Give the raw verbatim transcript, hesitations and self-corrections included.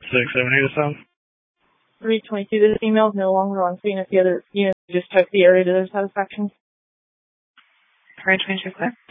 six seven eight South. three twenty-two, this email is no longer on scene if the other units just check the area to their satisfaction. three twenty-two, clear.